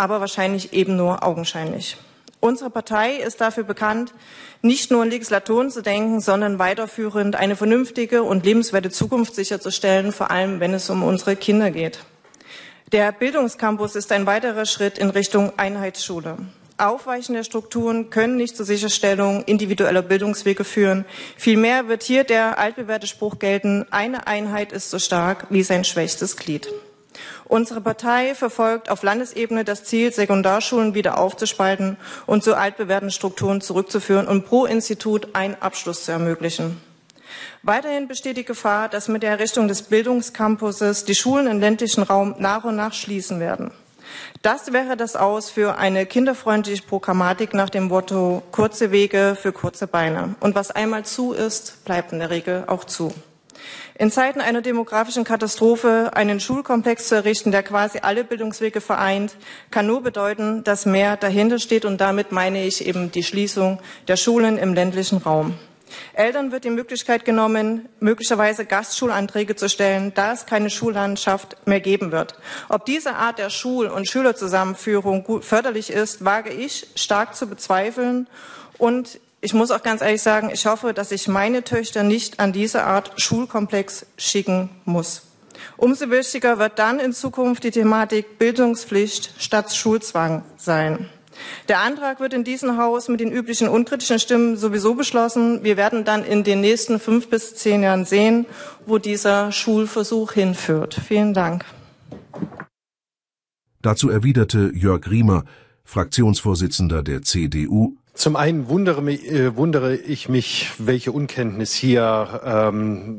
aber wahrscheinlich eben nur augenscheinlich. Unsere Partei ist dafür bekannt, nicht nur in Legislaturen zu denken, sondern weiterführend eine vernünftige und lebenswerte Zukunft sicherzustellen, vor allem wenn es um unsere Kinder geht. Der Bildungscampus ist ein weiterer Schritt in Richtung Einheitsschule. Aufweichen der Strukturen können nicht zur Sicherstellung individueller Bildungswege führen. Vielmehr wird hier der altbewährte Spruch gelten, eine Einheit ist so stark wie sein schwächstes Glied. Unsere Partei verfolgt auf Landesebene das Ziel, Sekundarschulen wieder aufzuspalten und zu altbewährten Strukturen zurückzuführen und pro Institut einen Abschluss zu ermöglichen. Weiterhin besteht die Gefahr, dass mit der Errichtung des Bildungscampuses die Schulen im ländlichen Raum nach und nach schließen werden. Das wäre das Aus für eine kinderfreundliche Programmatik nach dem Motto kurze Wege für kurze Beine. Und was einmal zu ist, bleibt in der Regel auch zu. In Zeiten einer demografischen Katastrophe einen Schulkomplex zu errichten, der quasi alle Bildungswege vereint, kann nur bedeuten, dass mehr dahinter steht. Und damit meine ich eben die Schließung der Schulen im ländlichen Raum. Eltern wird die Möglichkeit genommen, möglicherweise Gastschulanträge zu stellen, da es keine Schullandschaft mehr geben wird. Ob diese Art der Schul- und Schülerzusammenführung förderlich ist, wage ich stark zu bezweifeln. Und ich muss auch ganz ehrlich sagen, ich hoffe, dass ich meine Töchter nicht an diese Art Schulkomplex schicken muss. Umso wichtiger wird dann in Zukunft die Thematik Bildungspflicht statt Schulzwang sein. Der Antrag wird in diesem Haus mit den üblichen unkritischen Stimmen sowieso beschlossen. Wir werden dann in den nächsten 5 bis 10 Jahren sehen, wo dieser Schulversuch hinführt. Vielen Dank. Dazu erwiderte Jörg Riemer, Fraktionsvorsitzender der CDU. Zum einen wundere ich mich, welche Unkenntnis hier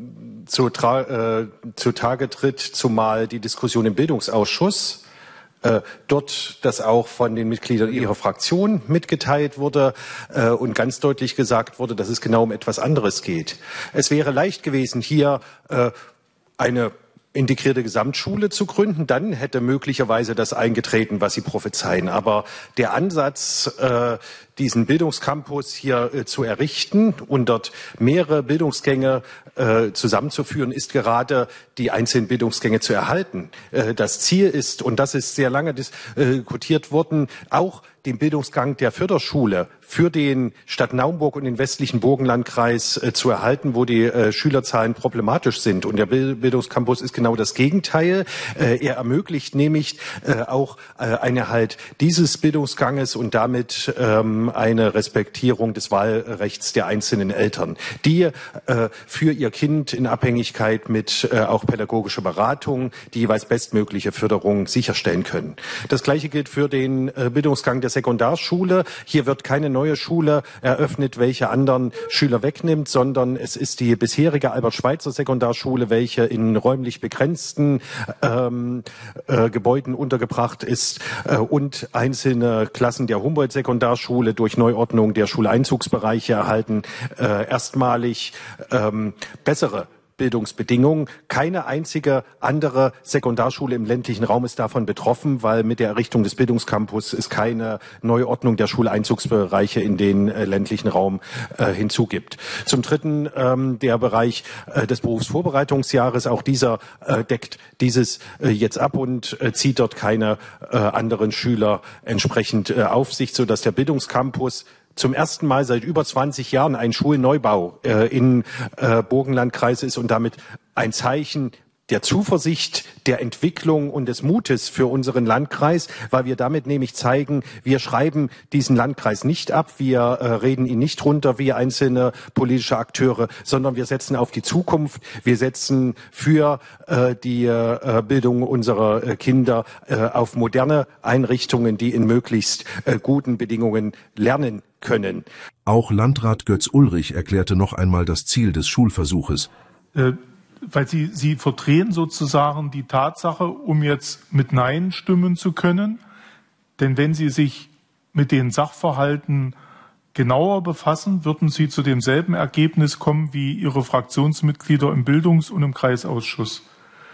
zutage tritt, zumal die Diskussion im Bildungsausschuss dort das auch von den Mitgliedern ihrer Fraktion mitgeteilt wurde und ganz deutlich gesagt wurde, dass es genau um etwas anderes geht. Es wäre leicht gewesen, hier eine integrierte Gesamtschule zu gründen, dann hätte möglicherweise das eingetreten, was Sie prophezeien. Aber der Ansatz, diesen Bildungscampus hier zu errichten und dort mehrere Bildungsgänge zusammenzuführen, ist gerade die einzelnen Bildungsgänge zu erhalten. Das Ziel ist, und das ist sehr lange diskutiert worden, auch den Bildungsgang der Förderschule für den Stadt Naumburg und den westlichen Burgenlandkreis zu erhalten, wo die Schülerzahlen problematisch sind. Und der Bildungscampus ist genau das Gegenteil. Er ermöglicht nämlich auch eine Halt dieses Bildungsganges und damit eine Respektierung des Wahlrechts der einzelnen Eltern, die für ihr Kind in Abhängigkeit mit auch pädagogischer Beratung die jeweils bestmögliche Förderung sicherstellen können. Das Gleiche gilt für den Bildungsgang der Sekundarschule. Hier wird keine neue Schule eröffnet, welche anderen Schüler wegnimmt, sondern es ist die bisherige Albert-Schweitzer-Sekundarschule, welche in räumlich begrenzten Gebäuden untergebracht ist und einzelne Klassen der Humboldt-Sekundarschule durch Neuordnung der Schuleinzugsbereiche erhalten erstmalig bessere Bildungsbedingungen. Keine einzige andere Sekundarschule im ländlichen Raum ist davon betroffen, weil mit der Errichtung des Bildungscampus es keine Neuordnung der Schuleinzugsbereiche in den ländlichen Raum hinzugibt. Zum Dritten der Bereich des Berufsvorbereitungsjahres. Auch dieser deckt dieses jetzt ab und zieht dort keine anderen Schüler entsprechend auf sich, sodass der Bildungscampus zum ersten Mal seit über 20 Jahren ein Schulneubau im Burgenlandkreis ist und damit ein Zeichen der Zuversicht, der Entwicklung und des Mutes für unseren Landkreis, weil wir damit nämlich zeigen, wir schreiben diesen Landkreis nicht ab, wir reden ihn nicht runter wie einzelne politische Akteure, sondern wir setzen auf die Zukunft, wir setzen für die Bildung unserer Kinder auf moderne Einrichtungen, die in möglichst guten Bedingungen lernen können. Auch Landrat Götz Ulrich erklärte noch einmal das Ziel des Schulversuches. Weil Sie verdrehen sozusagen die Tatsache, um jetzt mit Nein stimmen zu können. Denn wenn Sie sich mit den Sachverhalten genauer befassen, würden Sie zu demselben Ergebnis kommen wie Ihre Fraktionsmitglieder im Bildungs- und im Kreisausschuss.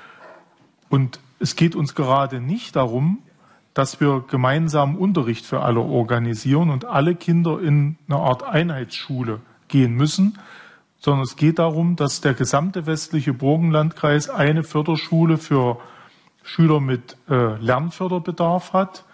Und es geht uns gerade nicht darum, dass wir gemeinsam Unterricht für alle organisieren und alle Kinder in eine Art Einheitsschule gehen müssen, sondern es geht darum, dass der gesamte westliche Burgenlandkreis eine Förderschule für Schüler mit Lernförderbedarf hat